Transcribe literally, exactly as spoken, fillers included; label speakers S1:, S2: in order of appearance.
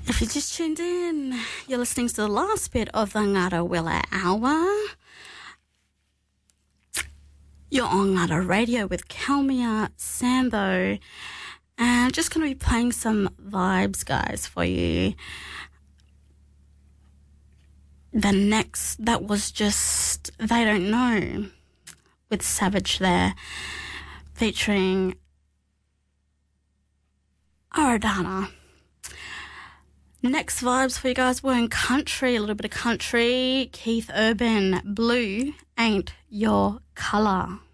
S1: If you just tuned in, you're listening to the last bit of the Ngara Willa Hour. You're on Ngara Radio with Kelmia Sambo. And I'm just going to be playing some vibes, guys, for you. The next, that was just They Don't Know with Savage there, featuring Aradana. Next vibes for you guys were in country, a little bit of country. Keith Urban, Blue Ain't Your Colour.